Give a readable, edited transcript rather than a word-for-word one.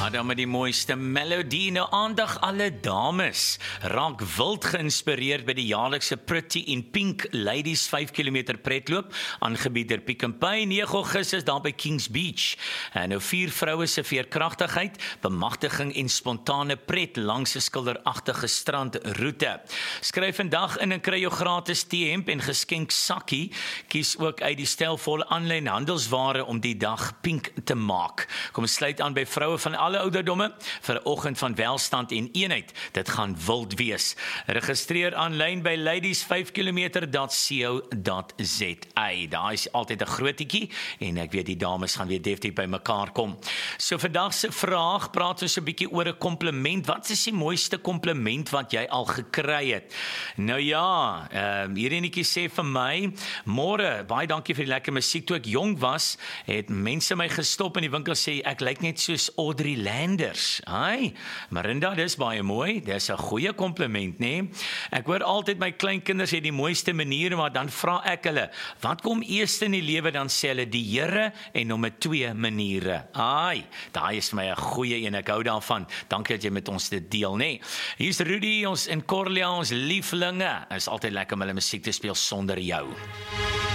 Ja, dan met die mooiste melodie. Nou aandag alle dames. Raak wild geïnspireerd by die jaarlikse Pretty in Pink Ladies 5 km pretloop, aangebied deur Pick n Pay 9 Augustus daar by Kings Beach. En nou 4 vroue se veerkragtigheid, bemagtiging en spontane pret langs 'n skilderagtige strandroete. Skryf vandag in en kry jou gratis T-hemp en geskenk sakkie. Kies ook uit die stelvolle aanlyn handelsware om die dag pink te maak. Kom sluit aan by vroue van alle ouderdomme vir 'n oggend van welstand en eenheid. Dit gaan wild wees. Registreer aanlyn by ladies5km.co.za. Daar is altyd 'n grootjie en ek weet die dames gaan weer definitief by mekaar kom. So vandag se vraag, praat ons 'n bietjie oor 'n kompliment. Wat is die mooiste kompliment wat jy al gekry het? Nou ja, hierdie netjie sê vir my, môre, baie dankie vir die lekker musiek. Toe ek jong was, het mense my gestop in die winkel sê ek lyk net soos Audrey Landers. Ai, Marinda, dis baie mooi. Dis 'n goeie kompliment, né? Ek hoor altyd my kleinkinders het die mooiste maniere, maar dan vra ek hulle, wat kom eers in die lewe? Dan sê hulle die Here en nommer 2 maniere. Ai, daai is vir my 'n goeie een. Ek hou daarvan. Dankie dat jy met ons dit deel, né? Hier's Rudy, ons en Corlia, ons lieflinge. Is altyd lekker om hulle musiek te speel sonder jou.